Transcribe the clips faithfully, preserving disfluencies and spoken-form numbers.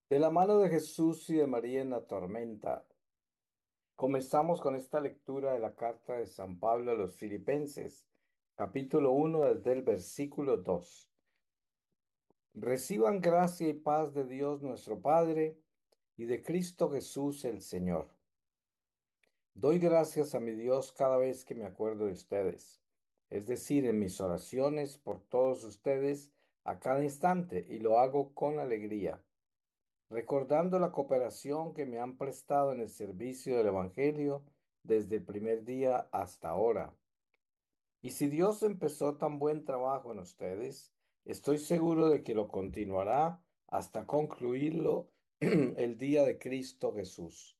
De la mano de Jesús y de María en la tormenta, comenzamos con esta lectura de la carta de San Pablo a los Filipenses, capítulo uno desde el versículo dos. Reciban gracia y paz de Dios nuestro Padre y de Cristo Jesús el Señor. Doy gracias a mi Dios cada vez que me acuerdo de ustedes, es decir, en mis oraciones por todos ustedes a cada instante, y lo hago con alegría recordando la cooperación que me han prestado en el servicio del Evangelio desde el primer día hasta ahora. Y si Dios empezó tan buen trabajo en ustedes, estoy seguro de que lo continuará hasta concluirlo el día de Cristo Jesús.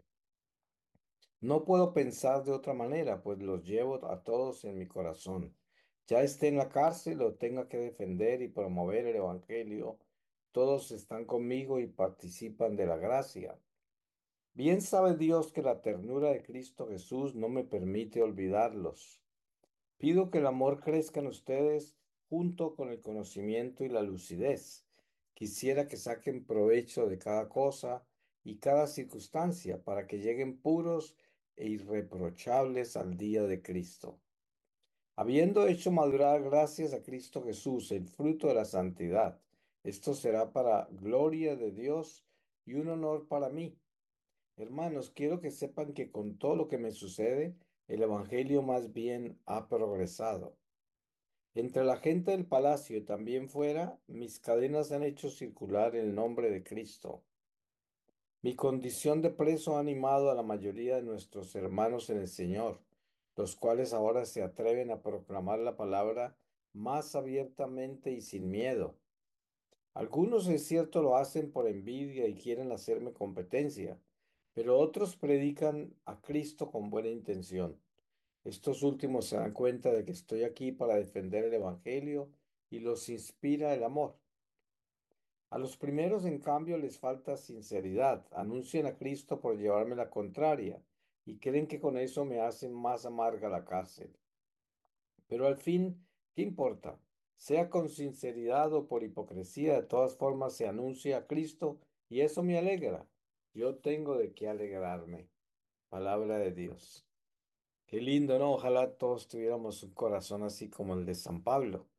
No puedo pensar de otra manera, pues los llevo a todos en mi corazón. Ya esté en la cárcel o tenga que defender y promover el Evangelio, todos están conmigo y participan de la gracia. Bien sabe Dios que la ternura de Cristo Jesús no me permite olvidarlos. Pido que el amor crezca en ustedes junto con el conocimiento y la lucidez. Quisiera que saquen provecho de cada cosa y cada circunstancia para que lleguen puros e irreprochables al día de Cristo. Habiendo hecho madurar gracias a Cristo Jesús el fruto de la santidad, esto será para gloria de Dios y un honor para mí. Hermanos, quiero que sepan que con todo lo que me sucede, el Evangelio más bien ha progresado. Entre la gente del palacio y también fuera, mis cadenas han hecho circular el nombre de Cristo. Mi condición de preso ha animado a la mayoría de nuestros hermanos en el Señor, los cuales ahora se atreven a proclamar la palabra más abiertamente y sin miedo. Algunos, es cierto, lo hacen por envidia y quieren hacerme competencia, pero otros predican a Cristo con buena intención. Estos últimos se dan cuenta de que estoy aquí para defender el Evangelio y los inspira el amor. A los primeros, en cambio, les falta sinceridad. Anuncian a Cristo por llevarme la contraria y creen que con eso me hacen más amarga la cárcel. Pero al fin, ¿qué importa? Sea con sinceridad o por hipocresía, de todas formas se anuncia a Cristo y eso me alegra. Yo tengo de qué alegrarme. Palabra de Dios. Qué lindo, ¿no? Ojalá todos tuviéramos un corazón así como el de San Pablo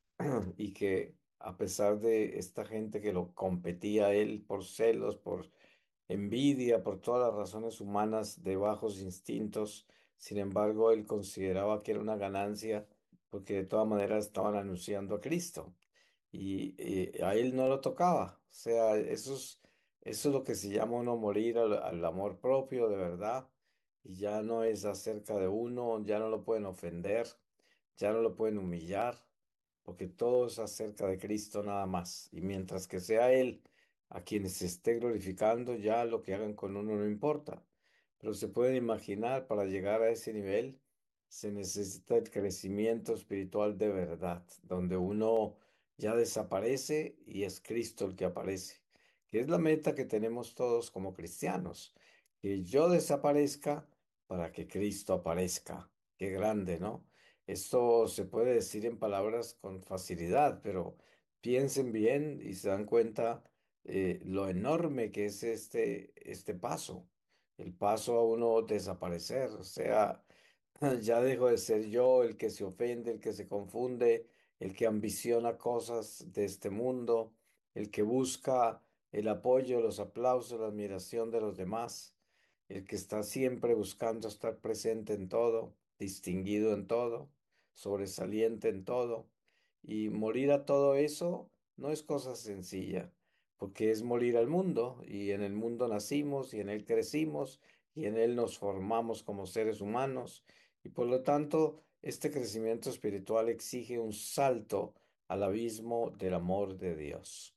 y que a pesar de esta gente que lo competía a él por celos, por envidia, por todas las razones humanas de bajos instintos, sin embargo, él consideraba que era una ganancia porque de todas maneras estaban anunciando a Cristo y, eh, a él no lo tocaba. O sea, eso es, eso es lo que se llama uno morir al, al amor propio de verdad y ya no es acerca de uno, ya no lo pueden ofender, ya no lo pueden humillar, porque todo es acerca de Cristo nada más. Y mientras que sea Él a quienes se esté glorificando, ya lo que hagan con uno no importa. Pero se pueden imaginar, para llegar a ese nivel, se necesita el crecimiento espiritual de verdad, donde uno ya desaparece y es Cristo el que aparece, que es la meta que tenemos todos como cristianos, que yo desaparezca para que Cristo aparezca. Qué grande, ¿no? Esto se puede decir en palabras con facilidad, pero piensen bien y se dan cuenta eh, lo enorme que es este, este paso, el paso a uno desaparecer, o sea, ya dejo de ser yo el que se ofende, el que se confunde, el que ambiciona cosas de este mundo, el que busca el apoyo, los aplausos, la admiración de los demás, el que está siempre buscando estar presente en todo, distinguido en todo, sobresaliente en todo. Y morir a todo eso no es cosa sencilla, porque es morir al mundo, y en el mundo nacimos y en él crecimos y en él nos formamos como seres humanos y por lo tanto, este crecimiento espiritual exige un salto al abismo del amor de Dios.